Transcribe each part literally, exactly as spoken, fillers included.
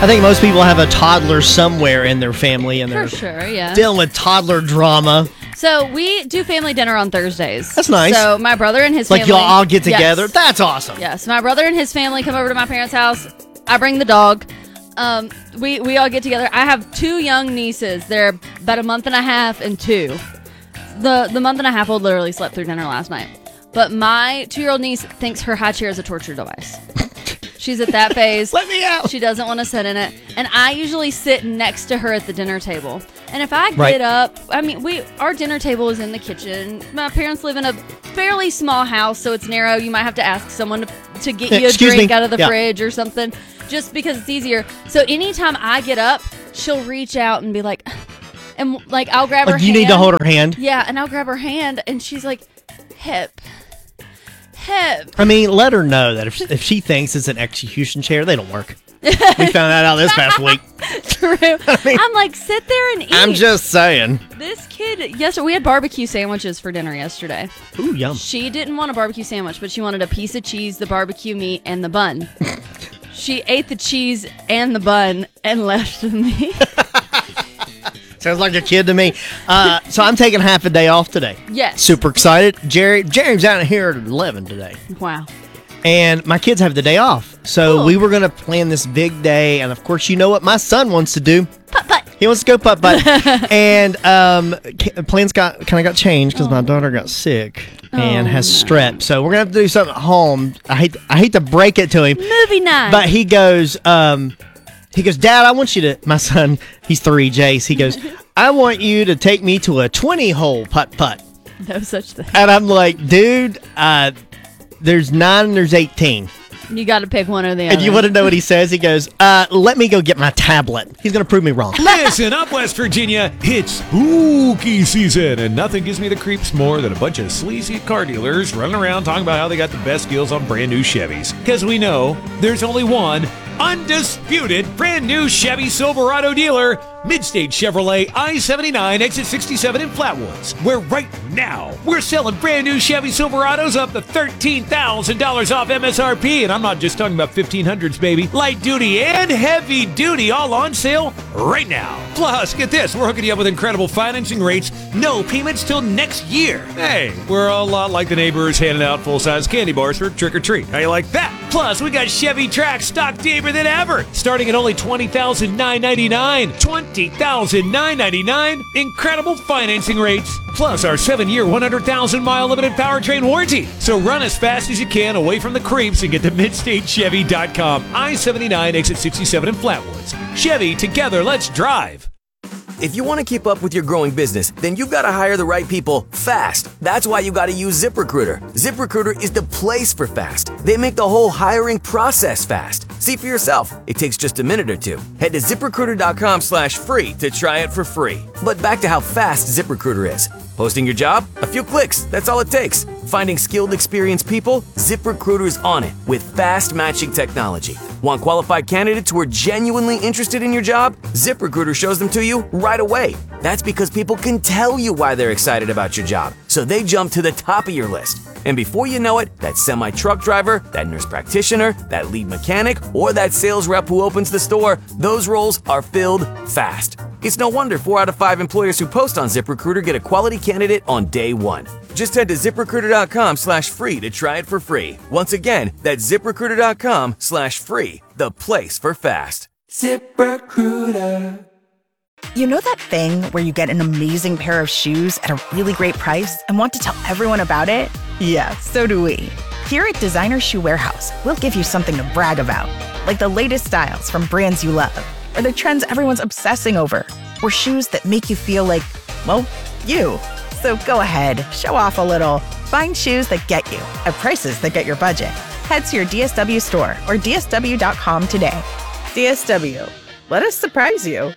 I think most people have a toddler somewhere in their family, and they're For sure, yeah. dealing with toddler drama. So we do family dinner on Thursdays. That's nice. So my brother and his Like family. y'all all get together? Yes. That's awesome. Yes, my brother and his family come over to my parents' house. I bring the dog. Um, we, we all get together. I have two young nieces. They're about a month and a half and two. The the month and a half old literally slept through dinner last night. But my two-year-old niece thinks her high chair is a torture device. She's at that phase. Let me out. She doesn't want to sit in it. And I usually sit next to her at the dinner table. And if I get Right. up, I mean, we our dinner table is in the kitchen. My parents live in a fairly small house, so it's narrow. You might have to ask someone to, to get you a Excuse drink me. out of the Yeah. fridge or something, just because it's easier. So anytime I get up, she'll reach out and be like, and like I'll grab her Like you hand. need to hold her hand. Yeah, and I'll grab her hand, and she's like, hip. Hip. I mean, let her know that if, if she thinks it's an execution chair, they don't work. We found that out this past week. True. I mean, I'm like, sit there and eat. I'm just saying. This kid, yesterday, we had barbecue sandwiches for dinner yesterday. Ooh, yum. She didn't want a barbecue sandwich, but she wanted a piece of cheese, the barbecue meat, and the bun. She ate the cheese and the bun and left me. Sounds like a kid to me. Uh, so I'm taking half a day off today. Yes. Super excited. Jerry, Jerry's out here at eleven today. Wow. And my kids have the day off. So Cool. we were going to plan this big day. And of course, you know what my son wants to do. Putt putt. He wants to go putt putt. And um, ca- plans got kind of got changed because my daughter got sick and Oh, has no. strep. So we're going to have to do something at home. I hate I hate to break it to him. Movie night. But he goes, um, he goes, Dad, I want you to, my son, he's three, Jace. He goes, I want you to take me to a twenty hole putt putt. No such thing. And I'm like, dude, uh, there's nine and there's eighteen. You got to pick one or the And other. you want to know what he says? He goes, uh, let me go get my tablet. He's going to prove me wrong. Listen up, West Virginia. It's spooky season, and nothing gives me the creeps more than a bunch of sleazy car dealers running around talking about how they got the best deals on brand new Chevys. Because we know there's only one undisputed brand new Chevy Silverado dealer, Midstate Chevrolet I seventy-nine, exit sixty-seven in Flatwoods, where right now we're selling brand new Chevy Silverados up to thirteen thousand dollars off M S R P. And I'm not just talking about fifteen hundreds, baby. Light duty and heavy duty all on sale right now. Plus, get this, we're hooking you up with incredible financing rates, no payments till next year. Hey, we're a lot like the neighbors handing out full-size candy bars for trick or treat. How you like that? Plus, we got Chevy Trax stock deeper than ever, starting at only twenty thousand nine hundred ninety-nine dollars. twenty thousand nine hundred ninety-nine dollars. Incredible financing rates. Plus, our seven-year, one hundred thousand mile limited powertrain warranty. So run as fast as you can away from the creeps and get to midstate chevy dot com. I seventy-nine, exit sixty-seven in Flatwoods. Chevy, together, let's drive. If you want to keep up with your growing business, then you've got to hire the right people fast. That's why you got to use ZipRecruiter. ZipRecruiter is the place for fast. They make the whole hiring process fast. See for yourself. It takes just a minute or two. Head to ZipRecruiter.com slash free to try it for free. But back to how fast ZipRecruiter is. Posting your job? A few clicks. That's all it takes. Finding skilled, experienced people? ZipRecruiter's on it with fast matching technology. Want qualified candidates who are genuinely interested in your job? ZipRecruiter shows them to you right away. That's because people can tell you why they're excited about your job, so they jump to the top of your list. And before you know it, that semi-truck driver, that nurse practitioner, that lead mechanic, or that sales rep who opens the store, those roles are filled fast. It's no wonder four out of five employers who post on ZipRecruiter get a quality candidate on day one. Just head to ZipRecruiter.com slash free to try it for free. Once again, that's ZipRecruiter.com slash free, the place for fast. ZipRecruiter. You know that thing where you get an amazing pair of shoes at a really great price and want to tell everyone about it? Yeah, so do we. Here at Designer Shoe Warehouse, we'll give you something to brag about, like the latest styles from brands you love, or the trends everyone's obsessing over, or shoes that make you feel like, well, you. So go ahead, show off a little. Find shoes that get you at prices that get your budget. Head to your D S W store or D S W dot com today. D S W, let us surprise you.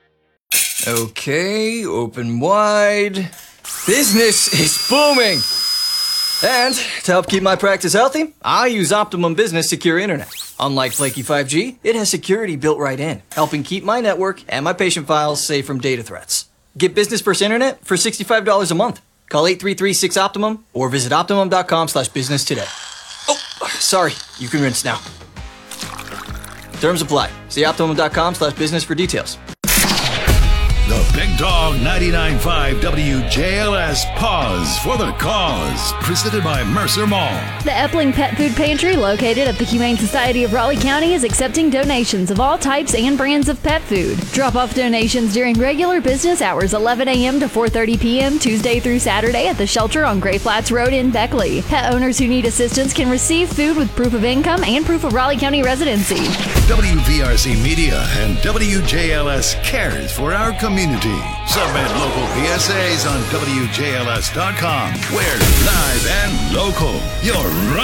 Okay, open wide. Business is booming! And to help keep my practice healthy, I use Optimum Business Secure Internet. Unlike flaky five G, it has security built right in, helping keep my network and my patient files safe from data threats. Get business first internet for sixty-five dollars a month. Call eight three three six Optimum or visit optimum dot com slash business today. Oh, sorry, you can rinse now. Terms apply. See Optimum.com slash business for details. The Big Dog ninety-nine point five W J L S Pause for the Cause, presented by Mercer Mall. The Epling Pet Food Pantry, located at the Humane Society of Raleigh County, is accepting donations of all types and brands of pet food. Drop off donations during regular business hours, eleven a.m. to four thirty p.m. Tuesday through Saturday at the shelter on Gray Flats Road in Beckley. Pet owners who need assistance can receive food with proof of income and proof of Raleigh County residency. W V R C Media and W J L S cares for our community. Submit local P S As on W J L S dot com. We're live and local. You're right.